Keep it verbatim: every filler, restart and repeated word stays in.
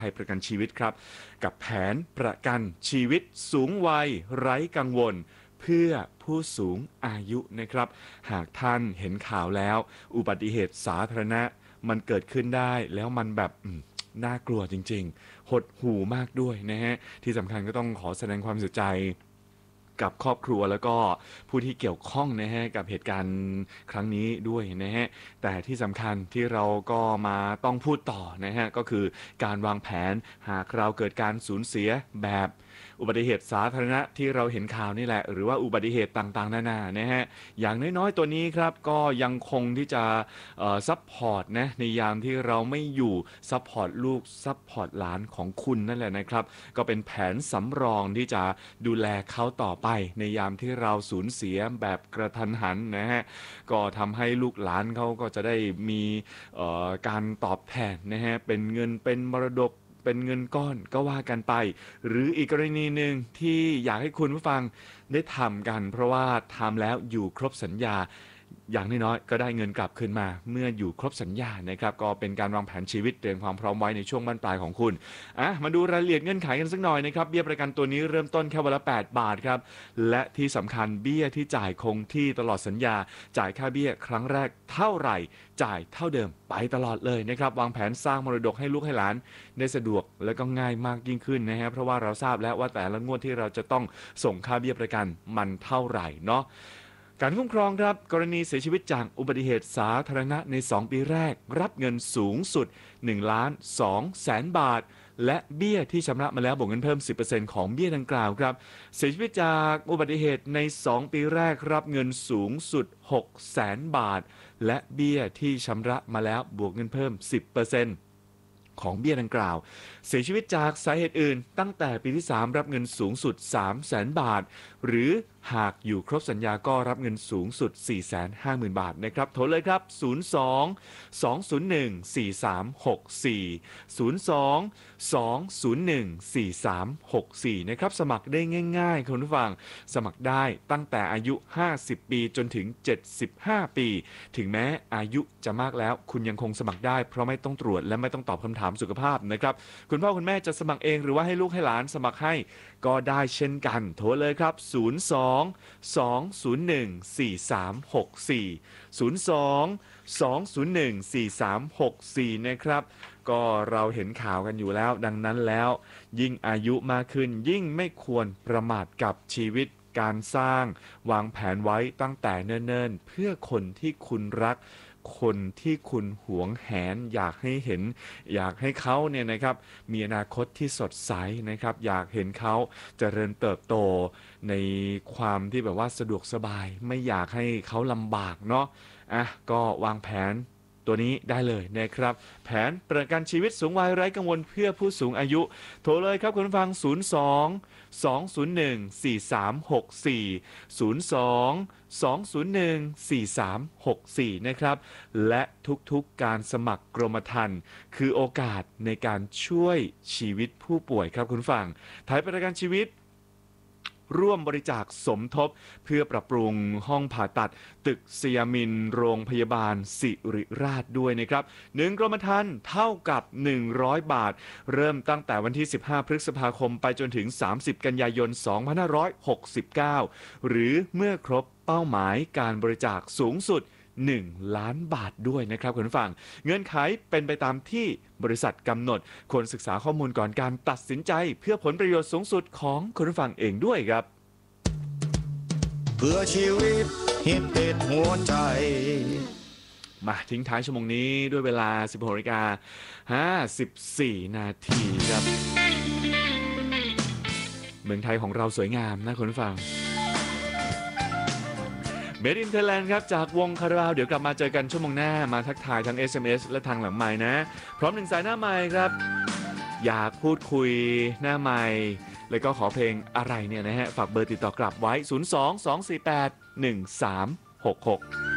ภัยประกันชีวิตครับกับแผนประกันชีวิตสูงวัยไร้กังวลเพื่อผู้สูงอายุนะครับหากท่านเห็นข่าวแล้วอุบัติเหตุสาธารณะมันเกิดขึ้นได้แล้วมันแบบน่ากลัวจริงๆหดหู่มากด้วยนะฮะที่สำคัญก็ต้องขอแสดงความเสียใจกับครอบครัวแล้วก็ผู้ที่เกี่ยวข้องนะฮะกับเหตุการณ์ครั้งนี้ด้วยนะฮะแต่ที่สำคัญที่เราก็มาต้องพูดต่อนะฮะก็คือการวางแผนหากเราเกิดการสูญเสียแบบอุบัติเหตุสาธารณะที่เราเห็นข่าวนี่แหละหรือว่าอุบัติเหตุต่างๆนานานะฮะอย่างน้อยๆตัวนี้ครับก็ยังคงที่จะซัพพอร์ตนะในยามที่เราไม่อยู่ซัพพอร์ตลูกซัพพอร์ตหลานของคุณนั่นแหละนะครับก็เป็นแผนสำรองที่จะดูแลเขาต่อไปในยามที่เราสูญเสียแบบกระทันหันนะฮะก็ทำให้ลูกหลานเขาก็จะได้มีการตอบแทนนะฮะเป็นเงินเป็นมรดกเป็นเงินก้อนก็ว่ากันไปหรืออีกกรณีหนึ่งที่อยากให้คุณผู้ฟังได้ทำกันเพราะว่าทำแล้วอยู่ครบสัญญาอย่างน้อยๆก็ได้เงินกลับคืนมาเมื่ออยู่ครบสัญญานะครับก็เป็นการวางแผนชีวิตเตรียมความพร้อมไว้ในช่วงบั้นปลายของคุณอ่ะมาดูรายละเอียดเงื่อนไขกันสักหน่อยนะครับเบี้ยประกันตัวนี้เริ่มต้นแค่วันละแปดบาทครับและที่สำคัญเบี้ยที่จ่ายคงที่ตลอดสัญญาจ่ายค่าเบี้ยครั้งแรกเท่าไหร่จ่ายเท่าเดิมไปตลอดเลยนะครับวางแผนสร้างมรดกให้ลูกให้หลานได้สะดวกและก็ง่ายมากยิ่งขึ้นนะฮะเพราะว่าเราทราบแล้วว่าแต่ละงวดที่เราจะต้องส่งค่าเบี้ยประกันมันเท่าไหร่เนาะการคุ้มครองครับกรณีเสียชีวิตจากอุบัติเหตุสาธารณะในสองปีแรกรับเงินสูงสุดหนึ่งล้านสองแสนบาทและเบี้ยที่ชำระมาแล้วบวกเงินเพิ่ม สิบเปอร์เซ็นต์ ของเบี้ยดังกล่าวครับเสียชีวิตจากอุบัติเหตุในสองปีแรกรับเงินสูงสุดหกแสนบาทและเบี้ยที่ชำระมาแล้วบวกเงินเพิ่ม สิบเปอร์เซ็นต์ของเบี้ยดังกล่าวเสียชีวิตจากสาเหตุอื่นตั้งแต่ปีที่สามรับเงินสูงสุด สามแสนบาทหรือหากอยู่ครบสัญญาก็รับเงินสูงสุด สี่แสนห้าหมื่น บาทนะครับโทรเลยครับศูนย์ สอง สอง ศูนย์ หนึ่ง สี่ สาม หก สี่ ศูนย์ สอง สอง ศูนย์ หนึ่ง สี่ สาม หก สี่นะครับสมัครได้ง่ายๆคุณผู้ฟังสมัครได้ตั้งแต่อายุห้าสิบปีจนถึงเจ็ดสิบห้าปีถึงแม้อายุจะมากแล้วคุณยังคงสมัครได้เพราะไม่ต้องตรวจและไม่ต้องตอบคำถามสุขภาพนะครับคุณพ่อคุณแม่จะสมัครเองหรือว่าให้ลูกให้หลานสมัครให้ก็ได้เช่นกันโทรเลยครับศูนย์ สอง สอง ศูนย์ หนึ่ง สี่ สาม หก สี่ ศูนย์ สอง สอง ศูนย์ หนึ่ง สี่ สาม หก สี่นะครับก็เราเห็นข่าวกันอยู่แล้วดังนั้นแล้วยิ่งอายุมากขึ้นยิ่งไม่ควรประมาทกับชีวิตการสร้างวางแผนไว้ตั้งแต่เนิ่นๆเพื่อคนที่คุณรักคนที่คุณหวงแหนอยากให้เห็นอยากให้เขาเนี่ยนะครับมีอนาคตที่สดใสนะครับอยากเห็นเขาเจริญเติบโตในความที่แบบว่าสะดวกสบายไม่อยากให้เขาลำบากเนาะอ่ะก็วางแผนตัวนี้ได้เลยนะครับแผนประกันชีวิตสูงวัยไร้กังวลเพื่อผู้สูงอายุโทรเลยครับคุณผู้ฟังศูนย์ สอง สอง ศูนย์ หนึ่ง สี่ สาม หก สี่ ศูนย์ สอง สอง ศูนย์ หนึ่ง สี่ สาม หก สี่นะครับและทุกๆการสมัครกรมธรรม์คือโอกาสในการช่วยชีวิตผู้ป่วยครับคุณผู้ฟังไทยประกันชีวิตร่วมบริจาคสมทบเพื่อปรับปรุงห้องผ่าตัดตึกสยามินโรงพยาบาลสิริราชด้วยนะครับหนึ่งกรมธรรม์เท่ากับหนึ่งร้อยบาทเริ่มตั้งแต่วันที่สิบห้าพฤษภาคมไปจนถึงสามสิบกันยายนสองพันห้าร้อยหกสิบเก้าหรือเมื่อครบเป้าหมายการบริจาคสูงสุดหนึ่งล้านบาทด้วยนะครับคุณผู้ฟังเงื่อนไขเป็นไปตามที่บริษัทกำหนดควรศึกษาข้อมูลก่อนการตัดสินใจเพื่อผลประโยชน์สูงสุดของคุณผู้ฟังเองด้วยครับเพื่อชีวิตฮิตติดหัวใจมาทิ้งท้ายชั่วโมงนี้ด้วยเวลา สิบหกนาฬิกาห้าสิบสี่นาทีครับเมืองไทยของเราสวยงามนะคุณผู้ฟังเมดอินเทอร์แลนด์ครับจากวงคาราบาวเดี๋ยวกลับมาเจอกันชั่วโมงหน้ามาทักทายทั้ง เอส เอ็ม เอส และทางหลังไมค์นะพร้อมหนึ่งสายหน้าไมค์ครับอยากพูดคุยหน้าไมค์แล้วก็ขอเพลงอะไรเนี่ยนะฮะฝากเบอร์ติดต่อกลับไว้ศูนย์ สอง สอง สี่ แปด หนึ่ง สาม หก หก